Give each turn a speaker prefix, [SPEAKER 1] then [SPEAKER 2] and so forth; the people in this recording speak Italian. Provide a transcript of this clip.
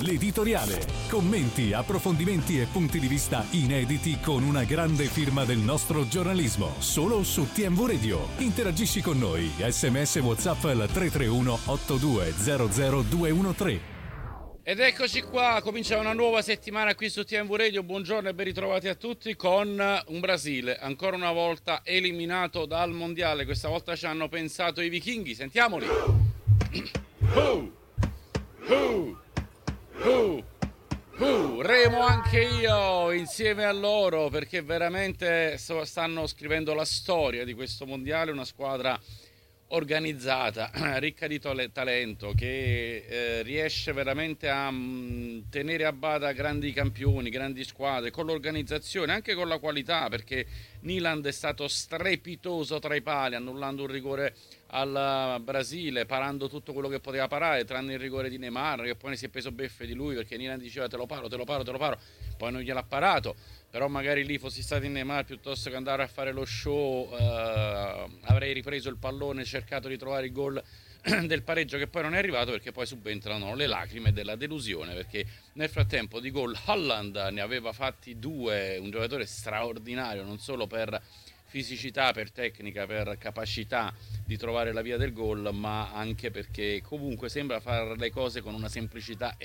[SPEAKER 1] l'editoriale. Commenti, approfondimenti e punti di vista inediti con una grande firma del nostro giornalismo. Solo su TMV Radio. Interagisci con noi. SMS WhatsApp al 331 8200 213.
[SPEAKER 2] Ed eccoci qua, comincia una nuova settimana qui su TMV Radio. Buongiorno e ben ritrovati a tutti con un Brasile ancora una volta eliminato dal mondiale. Questa volta ci hanno pensato i vichinghi, sentiamoli. Remo anche io insieme a loro, perché veramente stanno scrivendo la storia di questo mondiale. Una squadra organizzata, ricca di talento, che riesce veramente a tenere a bada grandi campioni, grandi squadre, con l'organizzazione, anche con la qualità, perché Nyland è stato strepitoso tra i pali, annullando un rigore al Brasile, parando tutto quello che poteva parare, tranne il rigore di Neymar, che poi ne si è preso beffe di lui, perché Nyland diceva te lo paro, poi non gliel'ha parato. Però magari lì fossi stato in Neymar, piuttosto che andare a fare lo show, avrei ripreso il pallone e cercato di trovare il gol del pareggio, che poi non è arrivato, perché poi subentrano le lacrime della delusione, perché nel frattempo di gol Haaland ne aveva fatti due, un giocatore straordinario, non solo per fisicità, per tecnica, per capacità di trovare la via del gol, ma anche perché comunque sembra fare le cose con una semplicità